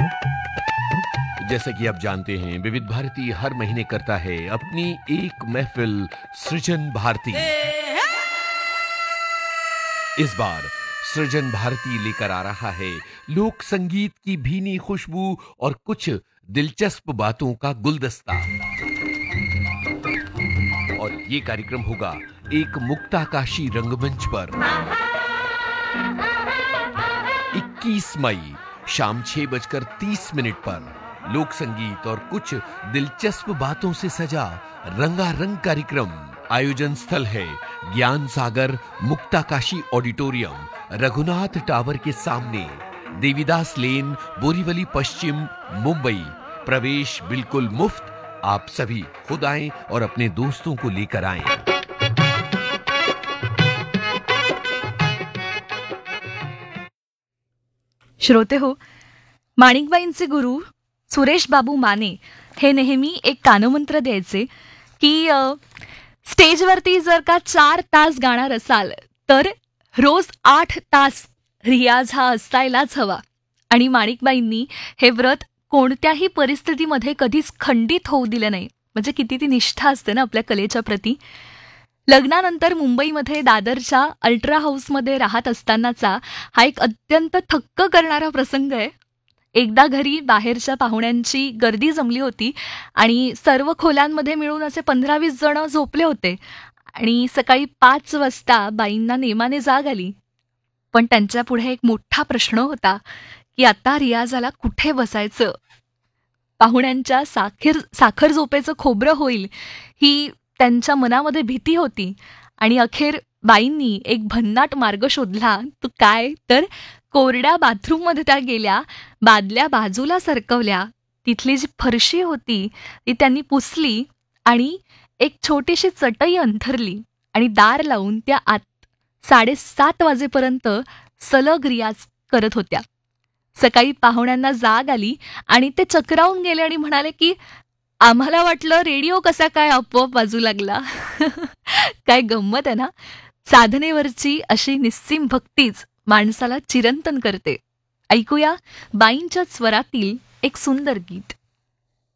जैसा कि आप जानते हैं, विविध भारती हर महीने करता है अपनी एक महफिल सृजन भारती। इस बार सृजन भारती लेकर आ रहा है लोक संगीत की भीनी खुशबू और कुछ दिलचस्प बातों का गुलदस्ता। और ये कार्यक्रम होगा एक मुक्ताकाशी रंगमंच पर 21 मई शाम 6:30 पर लोक संगीत और कुछ दिलचस्प बातों से सजा रंगारंग कार्यक्रम। आयोजन स्थल है ज्ञान सागर मुक्ताकाशी ऑडिटोरियम, रघुनाथ टावर के सामने, देवीदास लेन, बोरीवली पश्चिम, मुंबई। प्रवेश बिल्कुल मुफ्त। आप सभी खुद आएं और अपने दोस्तों को लेकर आएं। श्रोते हो, माणिकबाईंचे गुरु सुरेश बाबू माने हे नेहमी एक कानमंत्र द्यायचे की स्टेजवरती जर का 4 तास गाणार असाल तर रोज 8 तास रियाज हा असायलाच हवा. आणि माणिकबाईंनी हे व्रत कोणत्याही परिस्थितीमध्ये कधीच खंडित होऊ दिलं नाही. म्हणजे किती ती निष्ठा असते ना आपल्या कलेच्या प्रती. लग्नानंतर मुंबईमध्ये दादरच्या अल्ट्रा हाऊसमध्ये राहत असतानाचा हा एक अत्यंत थक्क करणारा प्रसंग आहे. एकदा घरी बाहेरच्या पाहुण्यांची गर्दी जमली होती आणि सर्व खोल्यांमध्ये मिळून असे 15-20 जण झोपले होते आणि सकाळी 5 वाजता बाईंना नेमाने जाग आली. पण त्यांच्या पुढे एक मोठा प्रश्न होता की आता रियाजाला कुठे बसायचं. पाहुण्यांच्या साखर झोपेचं खोबरं होईल ही त्यांच्या मनामध्ये भीती होती. आणि अखेर बाईंनी एक भन्नाट मार्ग शोधला. तो काय तर कोरड्या बाथरूममध्ये त्या गेल्या, बादल्या बाजूला सरकवल्या, तिथली जी फरशी होती ती त्यांनी पुसली आणि एक छोटीशी चटई अंथरली आणि दार लावून त्या आत 7:30 वाजेपर्यंत सलग रियाज करत होत्या. सकाळी पाहुण्यांना जाग आली आणि ते चक्रावून गेले आणि म्हणाले की आम्हाला वाटलं रेडिओ कसा काय आपोआप वाजू लागला. काय गंमत आहे ना. साधनेवरची अशी निस्सीम भक्तीच माणसाला चिरंतन करते. ऐकूया बाईंच्या स्वरातील एक सुंदर गीत.